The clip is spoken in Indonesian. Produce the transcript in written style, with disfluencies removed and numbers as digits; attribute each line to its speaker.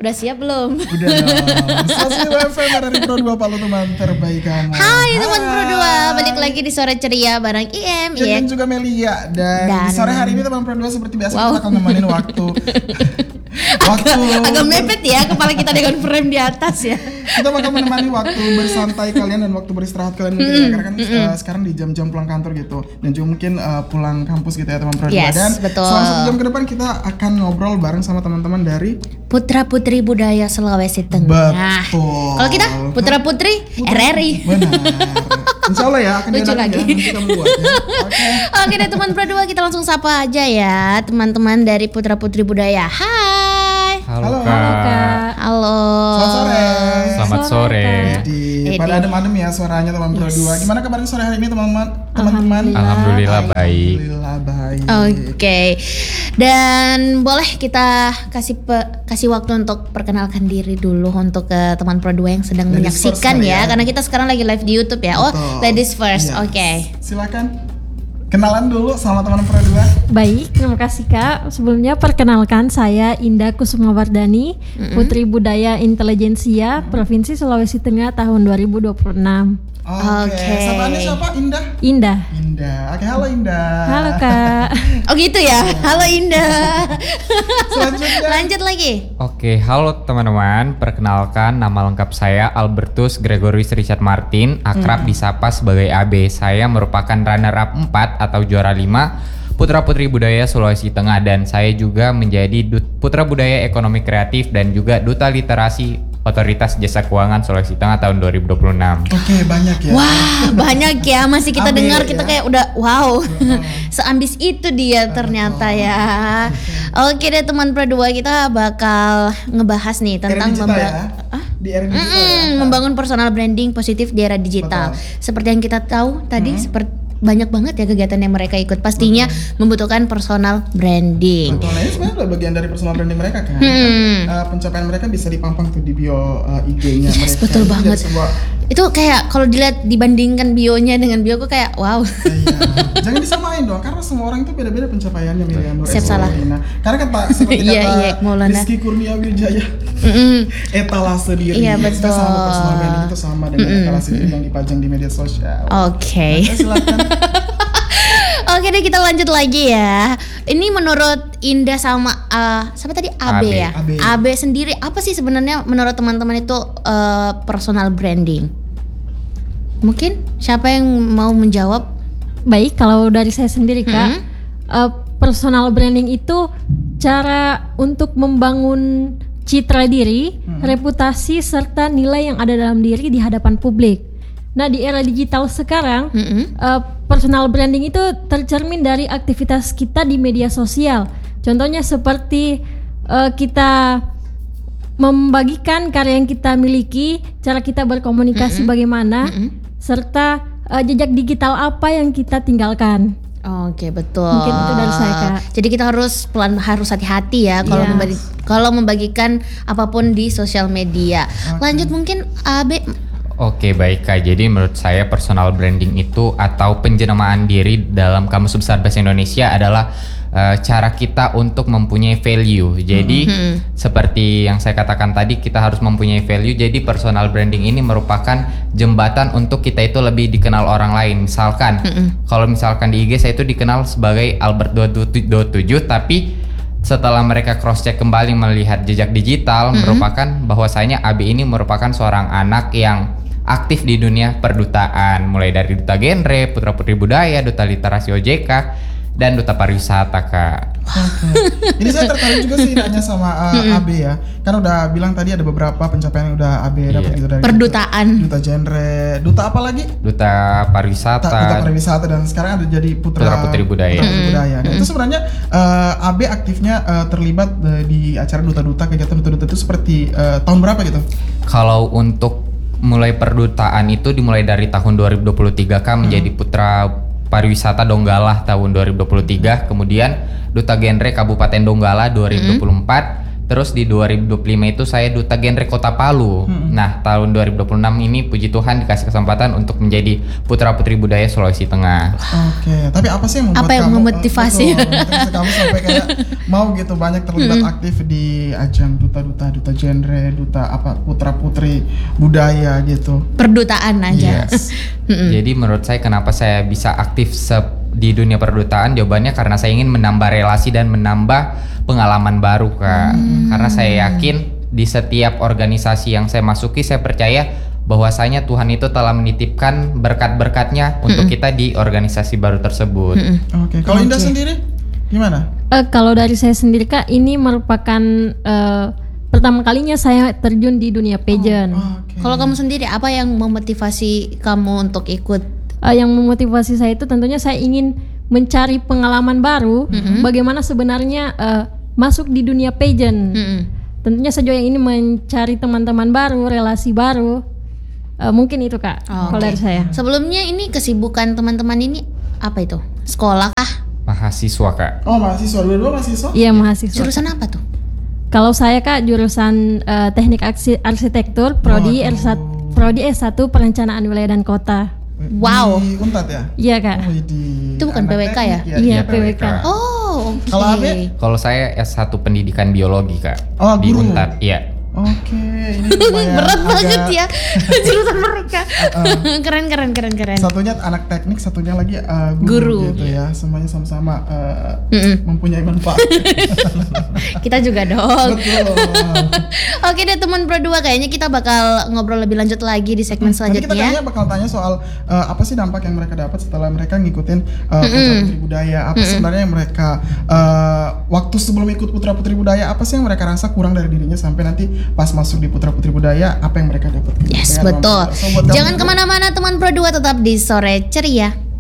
Speaker 1: Udah siap belum?
Speaker 2: Udah dong. Stasiun WFM dari Pro 2 Palu, teman terbaik kamu.
Speaker 1: Hai teman Pro 2, balik lagi di Sore Ceria bareng IM
Speaker 2: dan juga Melia. Dan di sore hari ini teman Pro 2 seperti biasa kita akan nemenin waktu
Speaker 1: agak mepet ya kepala kita dengan frame di atas ya.
Speaker 2: Kita bakal menemani waktu bersantai kalian dan waktu beristirahat kalian mungkin ya, karena kan sekarang di jam-jam pulang kantor gitu, dan juga mungkin pulang kampus gitu ya teman Pro 2. Dan
Speaker 1: betul.
Speaker 2: selama 1 jam ke depan kita akan ngobrol bareng sama teman-teman dari
Speaker 1: Putra Putri Budaya Sulawesi Tengah.
Speaker 2: Betul.
Speaker 1: Kalau kita Putra Putri RRI.
Speaker 2: Benar. Insya Allah ya akan
Speaker 1: lucu lagi
Speaker 2: ya, kita membuat ya.
Speaker 1: Oke deh teman Pro 2, kita langsung sapa aja ya teman-teman dari Putra Putri Budaya. Hai.
Speaker 2: Halo
Speaker 3: Kak.
Speaker 1: Halo.
Speaker 2: Selamat sore.
Speaker 3: Selamat sore.
Speaker 2: Pada adem-adem ya suaranya teman Pro 2. Gimana kabarnya sore hari ini teman-teman?
Speaker 3: Alhamdulillah baik.
Speaker 2: Alhamdulillah baik.
Speaker 1: Oke. Dan boleh kita kasih waktu untuk perkenalkan diri dulu untuk teman Pro 2 yang sedang
Speaker 2: Ladies
Speaker 1: menyaksikan
Speaker 2: first,
Speaker 1: ya, karena kita sekarang lagi live di YouTube ya. Oh, ladies first.
Speaker 2: Yes.
Speaker 1: Oke.
Speaker 2: Silakan. Kenalan dulu sama teman Pro 2.
Speaker 3: Baik, terima kasih Kak. Sebelumnya perkenalkan saya Indah Kusumawardani, Putri Budaya Intelijensia, Provinsi Sulawesi Tengah tahun 2026.
Speaker 2: Oke. Sapaannya siapa? Indah.
Speaker 3: Indah.
Speaker 2: Oke, halo Indah.
Speaker 3: Halo Kak.
Speaker 1: Oh gitu ya. Halo Indah.
Speaker 2: Selanjutnya.
Speaker 1: Lanjut lagi.
Speaker 4: Oke, halo teman-teman. Perkenalkan, nama lengkap saya Albertus Gregorius Richard Martin, akrab disapa sebagai AB. Saya merupakan runner up 4 atau juara 5 Putra Putri Budaya Sulawesi Tengah, dan saya juga menjadi Putra Budaya Ekonomi Kreatif dan juga Duta Literasi Otoritas Jasa Keuangan Sulawesi Tengah tahun 2026.
Speaker 2: Oke, banyak ya.
Speaker 1: Wah, banyak ya. Masih kita
Speaker 2: AB
Speaker 1: dengar, kita
Speaker 2: ya.
Speaker 1: kayak udah wow. Seambis itu dia ternyata ya. Oke deh teman Pro 2, kita bakal ngebahas nih tentang
Speaker 2: di era digital ya.
Speaker 1: membangun personal branding positif di era digital. Seperti yang kita tahu tadi, banyak banget ya kegiatan yang mereka ikut. Pastinya membutuhkan personal branding.
Speaker 2: Betul, nah ini sebenarnya adalah bagian dari personal branding mereka kan. Pencapaian mereka bisa dipampang tuh di bio IG-nya mereka.
Speaker 1: Betul banget. Itu kayak kalau dilihat dibandingkan bionya dengan bioku kayak wow.
Speaker 2: Iya. Jangan disamain dong, karena semua orang itu beda-beda pencapaiannya, Miriam.
Speaker 1: Siap salah.
Speaker 2: Karena kan Pak seperti kata Rizky Kurnia Wijaya, etalase diri.
Speaker 1: Iya betul.
Speaker 2: Sama personal branding itu sama dengan etalase diri yang dipajang di media sosial.
Speaker 1: Oke.
Speaker 2: Silakan.
Speaker 1: Oke deh, kita lanjut lagi ya. Ini menurut Indah sama siapa tadi? AB ya. AB sendiri apa sih sebenarnya menurut teman-teman itu personal branding? Mungkin siapa yang mau menjawab?
Speaker 3: Baik, kalau dari saya sendiri Kak, personal branding itu cara untuk membangun citra diri, reputasi serta nilai yang ada dalam diri di hadapan publik. Nah, di era digital sekarang, personal branding itu tercermin dari aktivitas kita di media sosial. Contohnya seperti kita membagikan karya yang kita miliki, cara kita berkomunikasi bagaimana, serta jejak digital apa yang kita tinggalkan.
Speaker 1: Oke, betul.
Speaker 3: Mungkin itu dari saya Kak.
Speaker 1: Jadi kita harus hati-hati ya kalau membagikan apapun di sosial media. Lanjut mungkin AB.
Speaker 4: Oke, baik Kak. Jadi menurut saya personal branding itu atau penjenamaan diri dalam Kamus Besar Bahasa Indonesia adalah cara kita untuk mempunyai value. Jadi seperti yang saya katakan tadi, kita harus mempunyai value. Jadi personal branding ini merupakan jembatan untuk kita itu lebih dikenal orang lain. Misalkan kalau misalkan di IG saya itu dikenal sebagai Albert 27, tapi setelah mereka cross check kembali melihat jejak digital, merupakan bahwasanya AB ini merupakan seorang anak yang aktif di dunia perdutaan, mulai dari duta genre, Putra Putri Budaya, duta literasi OJK, dan duta pariwisata Kak.
Speaker 2: Ini saya tertarik juga sih nanya sama AB ya, kan udah bilang tadi ada beberapa pencapaian yang udah AB dapat gitu dari
Speaker 1: perdutaan,
Speaker 2: duta genre, duta apa lagi?
Speaker 4: Duta pariwisata.
Speaker 2: Duta pariwisata, dan sekarang ada jadi Putra
Speaker 4: Putri Budaya.
Speaker 2: Nah, itu sebenarnya AB aktifnya terlibat di acara duta-duta, kegiatan duta-duta itu seperti tahun berapa gitu?
Speaker 4: Kalau untuk mulai perdutaan itu dimulai dari tahun 2023 Kak, menjadi Putra Pariwisata Donggala tahun 2023, kemudian Duta Genre Kabupaten Donggala 2024, Terus di 2025 itu saya duta genre Kota Palu. Nah, tahun 2026 ini puji Tuhan dikasih kesempatan untuk menjadi putra-putri budaya Sulawesi Tengah.
Speaker 2: Oke, tapi apa sih yang membuat
Speaker 1: Apa yang
Speaker 2: kamu
Speaker 1: memotivasi?
Speaker 2: memotivasi kamu sampai kayak mau gitu banyak terlibat aktif di ajang duta genre, duta apa putra-putri budaya gitu.
Speaker 1: Perdutaan aja.
Speaker 2: Yes.
Speaker 4: Jadi menurut saya kenapa saya bisa aktif di dunia perdutaan, jawabannya karena saya ingin menambah relasi dan menambah pengalaman baru, Kak. Karena saya yakin di setiap organisasi yang saya masuki, saya percaya bahwasanya Tuhan itu telah menitipkan berkat-berkatnya untuk kita di organisasi baru tersebut.
Speaker 2: Oke, kalau Indah sendiri gimana?
Speaker 3: Kalau dari saya sendiri Kak, ini merupakan pertama kalinya saya terjun di dunia pageant.
Speaker 2: Oke.
Speaker 1: Kalau kamu sendiri apa yang memotivasi kamu untuk ikut?
Speaker 3: Yang memotivasi saya itu tentunya saya ingin mencari pengalaman baru, bagaimana sebenarnya masuk di dunia pageant. Tentunya saya juga ingin mencari teman-teman baru, relasi baru. Mungkin itu Kak, kalau dari saya.
Speaker 1: Sebelumnya ini kesibukan teman-teman ini apa itu? Sekolah kah?
Speaker 4: Mahasiswa, Kak.
Speaker 2: Oh, mahasiswa, dua-dua mahasiswa?
Speaker 3: Iya, mahasiswa.
Speaker 1: Jurusan apa tuh?
Speaker 3: Kalau saya Kak jurusan teknik arsitektur, prodi S1 perencanaan wilayah dan kota.
Speaker 1: Wow.
Speaker 2: Di Unpad ya?
Speaker 3: Iya Kak.
Speaker 1: Itu bukan PWK ya?
Speaker 3: Iya, PWK.
Speaker 1: Oh, oke.
Speaker 2: Kalau Abe?
Speaker 4: Kalau saya S1 pendidikan biologi, Kak.
Speaker 2: Oh,
Speaker 4: di
Speaker 2: guru.
Speaker 4: Unpad, iya.
Speaker 2: Oke, ini lumayan
Speaker 1: Berat banget
Speaker 2: agak-
Speaker 1: ya jurusan mereka. Keren.
Speaker 2: Satunya anak teknik, satunya lagi guru gitu ya. Semuanya sama-sama mempunyai manfaat.
Speaker 1: Kita juga dong.
Speaker 2: Betul.
Speaker 1: Oke deh teman Pro 2, kayaknya kita bakal ngobrol lebih lanjut lagi di segmen
Speaker 2: Nanti kita
Speaker 1: selanjutnya.
Speaker 2: kayaknya bakal tanya soal apa sih dampak yang mereka dapat setelah mereka ngikutin putra-putri budaya. Apa sebenarnya yang mereka waktu sebelum ikut putra-putri budaya, apa sih yang mereka rasa kurang dari dirinya sampai nanti pas masuk di putra-putri budaya, apa yang mereka dapat.
Speaker 1: Yes,
Speaker 2: Ya,
Speaker 1: betul.
Speaker 2: teman-teman. So, buat kamu
Speaker 1: Jangan
Speaker 2: juga-
Speaker 1: kemana-mana teman Pro 2, tetap di Sore Ceria.